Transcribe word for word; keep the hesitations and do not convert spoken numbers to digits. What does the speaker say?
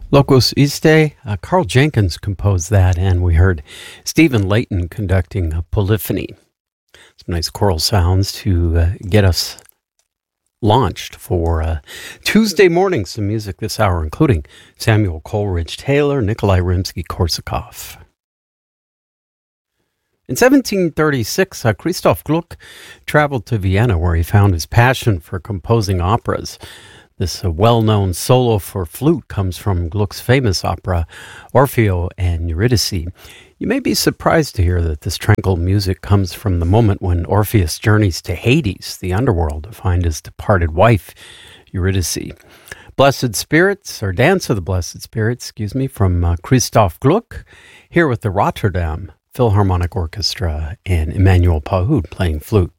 Locus Iste, uh, Carl Jenkins composed that, and we heard Stephen Layton conducting a polyphony. Some nice choral sounds to uh, get us launched for uh, Tuesday morning. Some music this hour, including Samuel Coleridge Taylor, Nikolai Rimsky-Korsakov. In seventeen thirty-six, uh, Christoph Gluck traveled to Vienna, where he found his passion for composing operas. This uh, well-known solo for flute comes from Gluck's famous opera, Orfeo and Eurydice. You may be surprised to hear that this tranquil music comes from the moment when Orpheus journeys to Hades, the underworld, to find his departed wife, Eurydice. Blessed Spirits, or Dance of the Blessed Spirits, excuse me, from uh, Christoph Gluck, here with the Rotterdam Philharmonic Orchestra and Emmanuel Pahud playing flute.